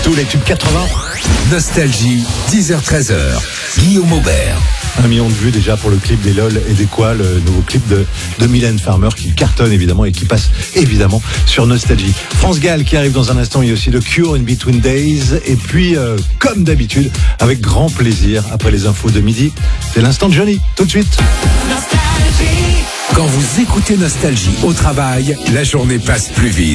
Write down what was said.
Tous les tubes 80. Nostalgie, 10h-13h. Guillaume Aubert. 1 million de vues déjà pour le clip des LOL et des Quoi, le nouveau clip de Mylène Farmer qui cartonne évidemment et qui passe évidemment sur Nostalgie. France Gall qui arrive dans un instant, il y a aussi le Cure in Between Days et puis comme d'habitude, avec grand plaisir, après les infos de midi, c'est l'instant de Johnny, tout de suite. Quand vous écoutez Nostalgie au travail, la journée passe plus vite.